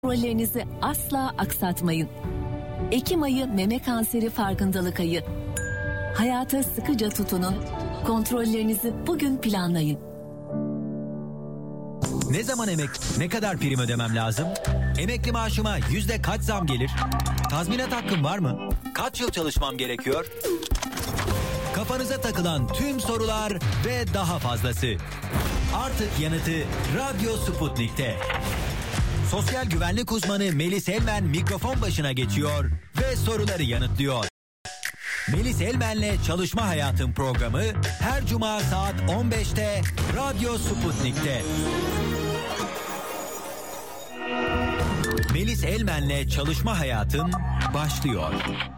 Kontrollerinizi asla aksatmayın. Ekim ayı meme kanseri farkındalık ayı. Hayata sıkıca tutunun. Kontrollerinizi bugün planlayın. Ne zaman ne kadar prim ödemem lazım? Emekli maaşıma kaç zam gelir? Tazminat hakkım var mı? Kaç yıl çalışmam gerekiyor? Kafanıza takılan tüm sorular ve daha fazlası. Artık yanıtı Radyo Sputnik'te. Sosyal güvenlik uzmanı Melis Elmen mikrofon başına geçiyor ve soruları yanıtlıyor. Melis Elmen'le Çalışma Hayatım programı her cuma saat 15'te Radyo Sputnik'te. Melis Elmen'le Çalışma Hayatım başlıyor.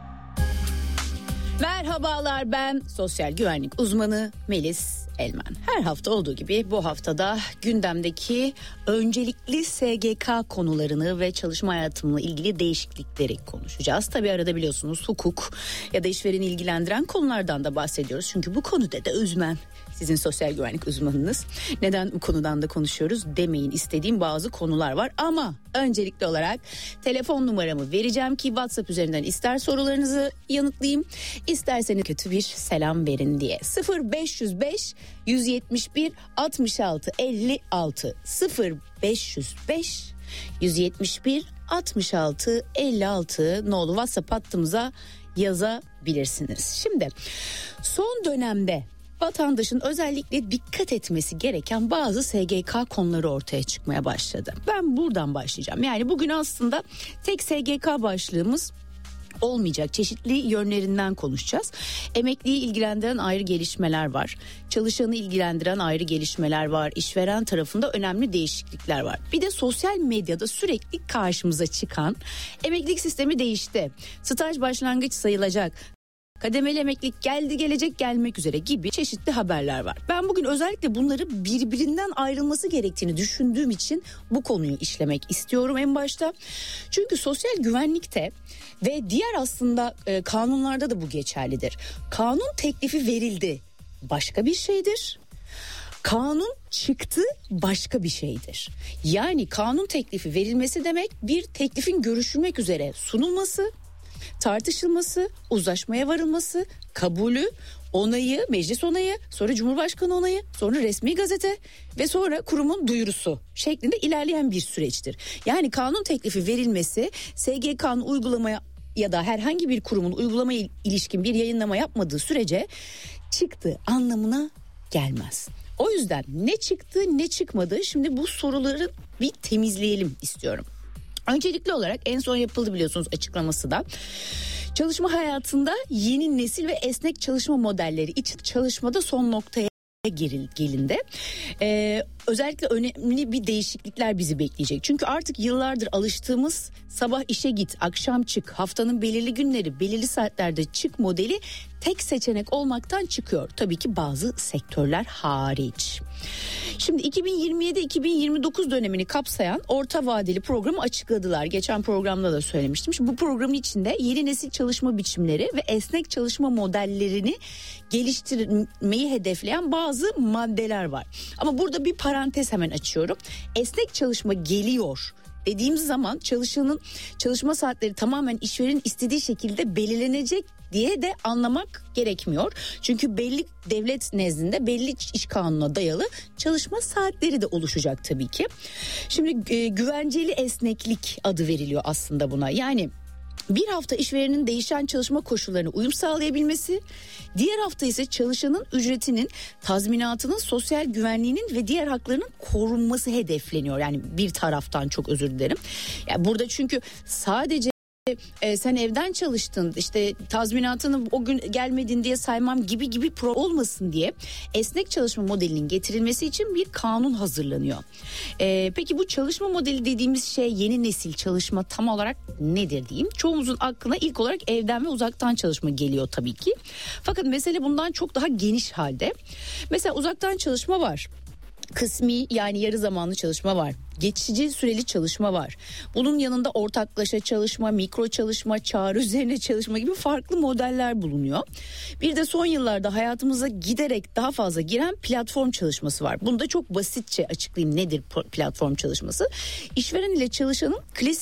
Merhabalar, ben sosyal güvenlik uzmanı Melis Elmen. Her hafta olduğu gibi bu haftada gündemdeki öncelikli SGK konularını ve çalışma hayatımla ilgili değişiklikleri konuşacağız. Tabii arada biliyorsunuz hukuk ya da işvereni ilgilendiren konulardan da bahsediyoruz. Çünkü bu konuda da uzman sizin sosyal güvenlik uzmanınız. Neden bu konudan da konuşuyoruz demeyin, istediğim bazı konular var. Ama öncelikli olarak telefon numaramı vereceğim ki WhatsApp üzerinden ister sorularınızı yanıtlayayım, isterseniz kötü bir selam verin diye. 0505 171 66 56 0505 171 66 56 nolu WhatsApp hattımıza yazabilirsiniz. Şimdi son dönemde vatandaşın özellikle dikkat etmesi gereken bazı SGK konuları ortaya çıkmaya başladı. Ben buradan başlayacağım. Yani bugün aslında tek SGK başlığımız olmayacak. Çeşitli yönlerinden konuşacağız. Emekliyi ilgilendiren ayrı gelişmeler var. Çalışanı ilgilendiren ayrı gelişmeler var. İşveren tarafında önemli değişiklikler var. Bir de sosyal medyada sürekli karşımıza çıkan emeklilik sistemi değişti. Staj başlangıç sayılacak. Kademeli emeklilik gelecek gelmek üzere gibi çeşitli haberler var. Ben bugün özellikle bunları birbirinden ayrılması gerektiğini düşündüğüm için bu konuyu işlemek istiyorum en başta. Çünkü sosyal güvenlikte ve diğer aslında kanunlarda da bu geçerlidir. Kanun teklifi verildi, başka bir şeydir. Kanun çıktı, başka bir şeydir. Yani kanun teklifi verilmesi demek bir teklifin görüşülmek üzere sunulması, tartışılması, uzlaşmaya varılması, kabulü, onayı, meclis onayı, sonra Cumhurbaşkanı onayı, sonra resmi gazete ve sonra kurumun duyurusu şeklinde ilerleyen bir süreçtir. Yani kanun teklifi verilmesi SGK'nın uygulamaya ya da herhangi bir kurumun uygulamaya ilişkin bir yayınlama yapmadığı sürece çıktı anlamına gelmez. O yüzden ne çıktı ne çıkmadı, şimdi bu soruları bir temizleyelim istiyorum. Öncelikli olarak en son yapıldı biliyorsunuz açıklaması da. Çalışma hayatında yeni nesil ve esnek çalışma modelleri için çalışmada son noktaya gelindi. Özellikle önemli bir değişiklikler bizi bekleyecek. Çünkü artık yıllardır alıştığımız sabah işe git, akşam çık, haftanın belirli günleri, belirli saatlerde çık modeli tek seçenek olmaktan çıkıyor. Tabii ki bazı sektörler hariç. Şimdi 2027-2029 dönemini kapsayan orta vadeli programı açıkladılar. Geçen programda da söylemiştim. Şimdi bu programın içinde yeni nesil çalışma biçimleri ve esnek çalışma modellerini geliştirmeyi hedefleyen bazı maddeler var. Ama burada bir parantez hemen açıyorum. Esnek çalışma geliyor dediğimiz zaman çalışanın çalışma saatleri tamamen işverenin istediği şekilde belirlenecek diye de anlamak gerekmiyor. Çünkü belli devlet nezdinde belli iş kanununa dayalı çalışma saatleri de oluşacak tabii ki. Şimdi güvenceli esneklik adı veriliyor aslında buna. Yani bir hafta işverenin değişen çalışma koşullarına uyum sağlayabilmesi, diğer hafta ise çalışanın ücretinin, tazminatının, sosyal güvenliğinin ve diğer haklarının korunması hedefleniyor. Yani bir taraftan, çok özür dilerim. Yani burada çünkü sadece sen evden çalıştın, işte tazminatını o gün gelmedin diye saymam gibi olmasın diye esnek çalışma modelinin getirilmesi için bir kanun hazırlanıyor. Peki bu çalışma modeli dediğimiz şey, yeni nesil çalışma tam olarak nedir diyeyim? Çoğumuzun aklına ilk olarak evden ve uzaktan çalışma geliyor tabii ki. Fakat mesele bundan çok daha geniş halde. Mesela uzaktan çalışma var. Kısmi yani yarı zamanlı çalışma var. Geçici süreli çalışma var. Bunun yanında ortaklaşa çalışma, mikro çalışma, çağrı üzerine çalışma gibi farklı modeller bulunuyor. Bir de son yıllarda hayatımıza giderek daha fazla giren platform çalışması var. Bunu da çok basitçe açıklayayım, nedir platform çalışması? İşveren ile çalışanın klasik